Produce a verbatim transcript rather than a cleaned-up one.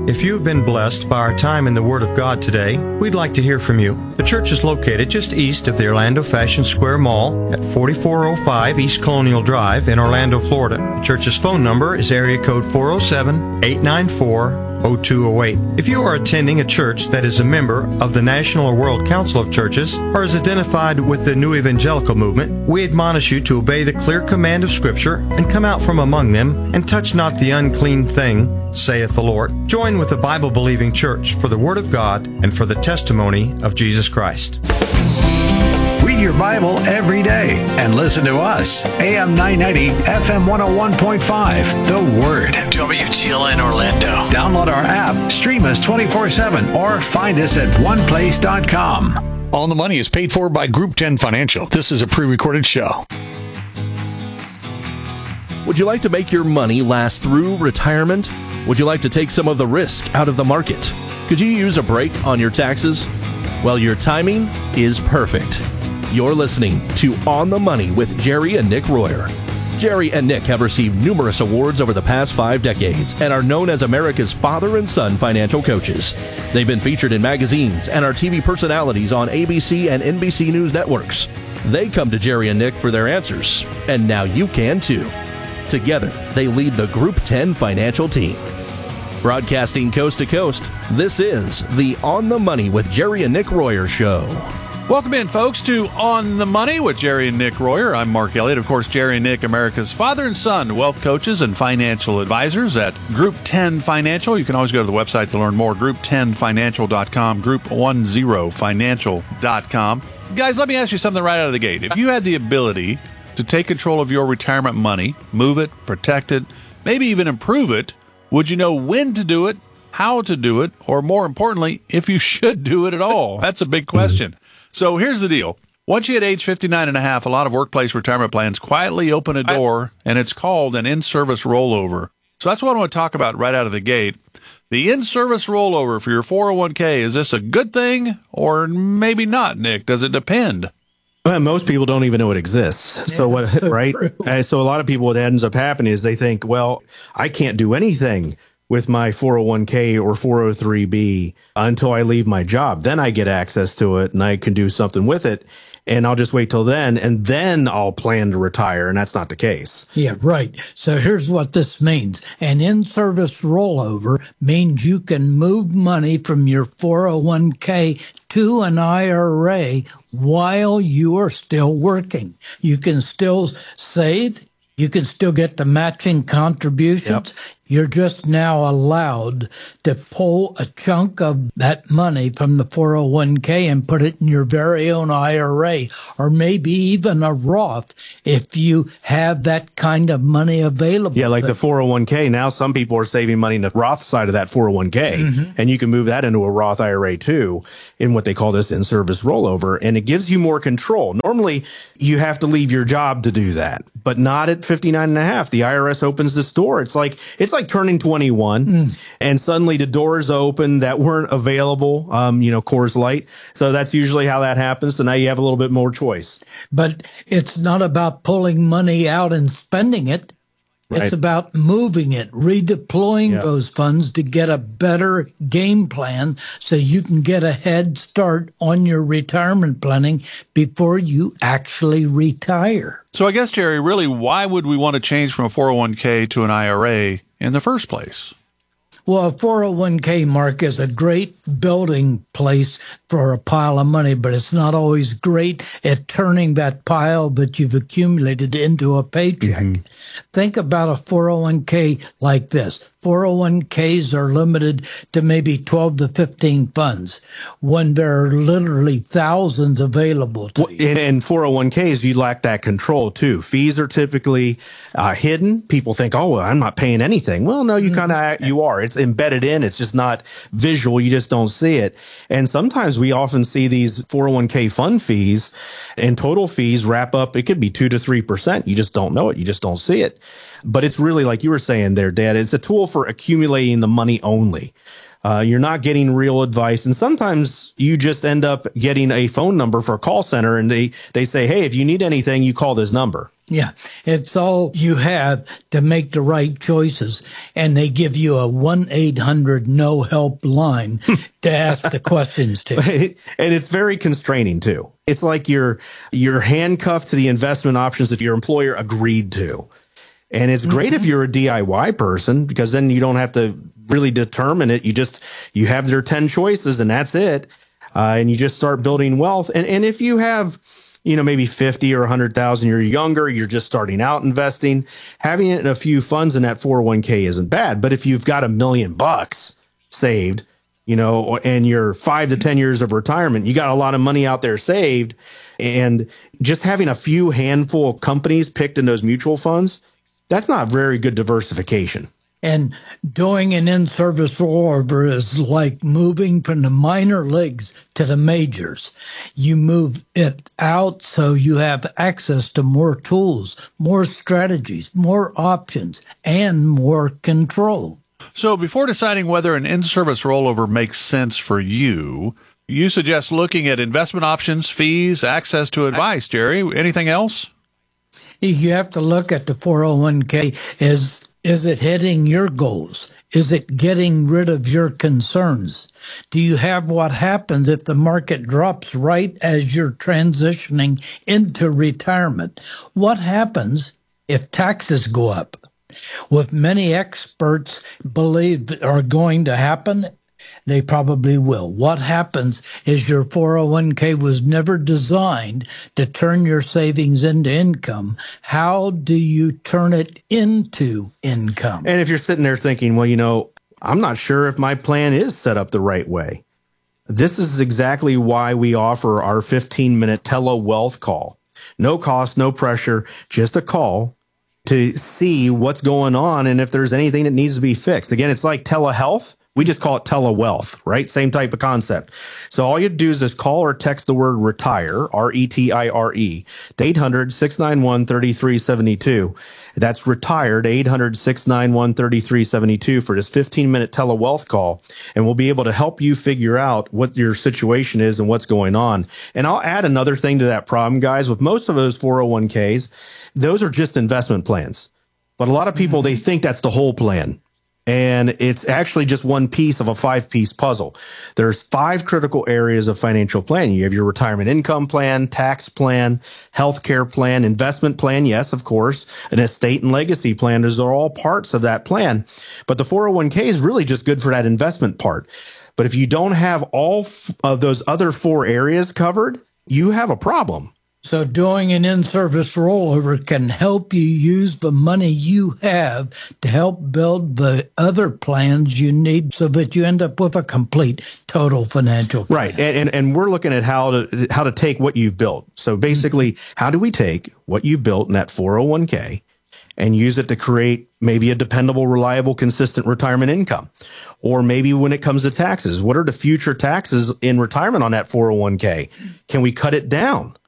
If you've been blessed by our time in the Word of God today, we'd like to hear from you. The church is located just east of the Orlando Fashion Square Mall at forty-four oh five East Colonial Drive in Orlando, Florida. The church's phone number is area code four oh seven, eight nine four, oh two oh eight. If you are attending a church that is a member of the National or World Council of Churches or is identified with the New Evangelical Movement, we admonish you to obey the clear command of Scripture and come out from among them and touch not the unclean thing, saith the Lord. Join with the Bible-believing church for the Word of God and for the testimony of Jesus Christ. Read your Bible every day and listen to us. A M nine ninety, F M one oh one point five. The Word. W T L N Orlando. Download our app, stream us twenty-four seven, or find us at one place dot com. On the Money is paid for by Group ten Financial. This is a pre-recorded show. Would you like to make your money last through retirement? Would you like to take some of the risk out of the market? Could you use a break on your taxes? Well, your timing is perfect. You're listening to On the Money with Jerry and Nick Royer. Jerry and Nick have received numerous awards over the past five decades and are known as America's father and son financial coaches. They've been featured in magazines and are T V personalities on A B C and N B C News networks. They come to Jerry and Nick for their answers, and now you can too. Together, they lead the Group ten financial team. Broadcasting coast to coast, this is the On the Money with Jerry and Nick Royer show. Welcome in, folks, to On the Money with Jerry and Nick Royer. I'm Mark Elliott. Of course, Jerry and Nick, America's father and son wealth coaches and financial advisors at Group ten Financial. You can always go to the website to learn more, group ten financial dot com, group ten financial dot com. Guys, let me ask you something right out of the gate. If you had the ability to take control of your retirement money, move it, protect it, maybe even improve it, would you know when to do it, how to do it, or more importantly, if you should do it at all? That's a big question. So here's the deal. Once you hit age fifty-nine and a half, a lot of workplace retirement plans quietly open a door, and it's called an in-service rollover. So that's what I want to talk about right out of the gate. The in-service rollover for your four oh one k, is this a good thing or maybe not, Nick? Does it depend? Well, most people don't even know it exists. So what, right? And so a lot of people, what ends up happening is they think, well, I can't do anything with my four oh one k or four oh three b until I leave my job. Then I get access to it and I can do something with it. And I'll just wait till then, and then I'll plan to retire. And that's not the case. Yeah, right. So here's what this means. An in-service rollover means you can move money from your four oh one k to an I R A while you are still working. You can still save. You can still get the matching contributions. Yep. You're just now allowed to pull a chunk of that money from the four oh one k and put it in your very own I R A, or maybe even a Roth if you have that kind of money available. Yeah, like the four oh one k. Now some people are saving money in the Roth side of that four oh one k, mm-hmm. and you can move that into a Roth I R A too in what they call this in-service rollover, and it gives you more control. Normally, you have to leave your job to do that, but not at fifty-nine and a half. The I R S opens this door. It's like it's like turning twenty-one, mm. and suddenly the doors open that weren't available, um, you know, Coors Light. So that's usually how that happens. So now you have a little bit more choice. But it's not about pulling money out and spending it. Right. It's about moving it, redeploying yeah. those funds to get a better game plan so you can get a head start on your retirement planning before you actually retire. So I guess, Jerry, really, why would we want to change from a four oh one k to an I R A in the first place? Well, a four oh one k, Mark, is a great building place for a pile of money, but it's not always great at turning that pile that you've accumulated into a paycheck. Mm-hmm. Think about a four oh one k like this. four oh one k's are limited to maybe twelve to fifteen funds when there are literally thousands available to well, you. In, in four oh one k's, you lack that control, too. Fees are typically uh, hidden. People think, oh, well, I'm not paying anything. Well, no, you kind of you are. It's embedded in. It's just not visual. You just don't see it. And sometimes we often see these four oh one k fund fees and total fees wrap up. It could be two to three percent. You just don't know it. You just don't see it. But it's really, like you were saying there, Dad, it's a tool for accumulating the money only. Uh, you're not getting real advice. And sometimes you just end up getting a phone number for a call center, and they, they say, hey, if you need anything, you call this number. Yeah, it's all you have to make the right choices. And they give you a one eight hundred no help line to ask the questions to. And it's very constraining too. It's like you're you're handcuffed to the investment options that your employer agreed to. And it's great mm-hmm. if you're a D I Y person, because then you don't have to really determine it. You just, you have their ten choices and that's it. Uh, and you just start building wealth. And and if you have, you know, maybe fifty or a hundred thousand, you're younger, you're just starting out investing, having it in a few funds in that four oh one k isn't bad. But if you've got a million bucks saved, you know, and you're five to ten years of retirement, you got a lot of money out there saved, and just having a few handful of companies picked in those mutual funds, that's not very good diversification. And doing an in-service rollover is like moving from the minor leagues to the majors. You move it out so you have access to more tools, more strategies, more options, and more control. So before deciding whether an in-service rollover makes sense for you, you suggest looking at investment options, fees, access to advice. Jerry, anything else? You have to look at the four oh one k as, is it hitting your goals? Is it getting rid of your concerns? Do you have what happens if the market drops right as you're transitioning into retirement? What happens if taxes go up? What many experts believe are going to happen, they probably will. What happens is your four oh one k was never designed to turn your savings into income. How do you turn it into income? And if you're sitting there thinking, well, you know, I'm not sure if my plan is set up the right way, this is exactly why we offer our fifteen minute tele-wealth call. No cost, no pressure, just a call to see what's going on and if there's anything that needs to be fixed. Again, it's like telehealth. We just call it tele-wealth, right? Same type of concept. So all you do is just call or text the word retire, R E T I R E, to eight hundred, six nine one, three three seven two. That's retired, eight hundred, six nine one, three three seven two for this fifteen minute tele-wealth call. And we'll be able to help you figure out what your situation is and what's going on. And I'll add another thing to that problem, guys. With most of those four oh one k's, those are just investment plans. But a lot of people, they think that's the whole plan. And it's actually just one piece of a five-piece puzzle. There's five critical areas of financial planning. You have your retirement income plan, tax plan, healthcare plan, investment plan, yes, of course, an estate and legacy plan. Those are all parts of that plan. But the four oh one k is really just good for that investment part. But if you don't have all of those other four areas covered, you have a problem. So doing an in-service rollover can help you use the money you have to help build the other plans you need so that you end up with a complete total financial plan. Right. And, and, and we're looking at how to, how to take what you've built. So basically, how do we take what you've built in that four oh one k and use it to create maybe a dependable, reliable, consistent retirement income? Or maybe when it comes to taxes, what are the future taxes in retirement on that four oh one k? Can we cut it down?